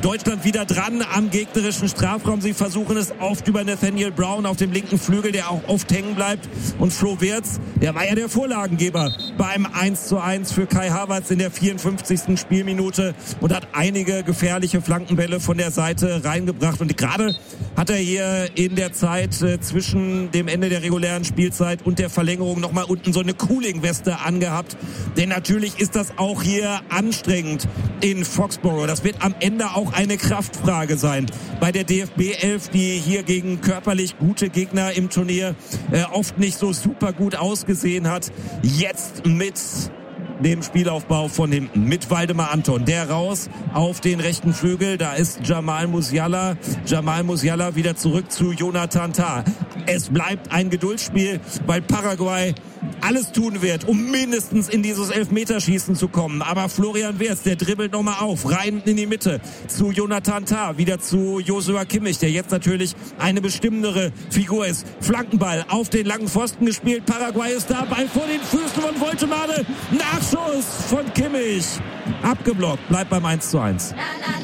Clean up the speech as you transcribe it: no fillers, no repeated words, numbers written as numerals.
Deutschland wieder dran am gegnerischen Strafraum. Sie versuchen es oft über Nathaniel Brown auf dem linken Flügel, der auch oft hängen bleibt. Und Flo Wirtz, der war ja der Vorlagengeber beim 1:1 für Kai Havertz in der 54. Spielminute und hat einige gefährliche Flankenbälle von der Seite reingebracht. Und gerade hat er hier in der Zeit zwischen dem Ende der regulären Spielzeit und der Verlängerung nochmal unten so eine Cooling-Weste angehabt. Denn natürlich ist das auch hier anstrengend in Foxborough. Das wird am Ende auch eine Kraftfrage sein bei der DFB 11, die hier gegen körperlich gute Gegner im Turnier oft nicht so super gut ausgesehen hat. Jetzt mit dem Spielaufbau von hinten mit Waldemar Anton, der raus auf den rechten Flügel, da ist Jamal Musiala wieder zurück zu Jonathan Tah. Es bleibt ein Geduldsspiel, weil Paraguay alles tun wird, um mindestens in dieses Elfmeterschießen zu kommen. Aber Florian Wirtz, der dribbelt nochmal auf, rein in die Mitte zu Jonathan Tah, wieder zu Joshua Kimmich, der jetzt natürlich eine bestimmendere Figur ist. Flankenball auf den langen Pfosten gespielt, Paraguay ist da, Ball vor den Füßen von Woltemade, Nachschuss von Kimmich, abgeblockt, bleibt beim 1:1.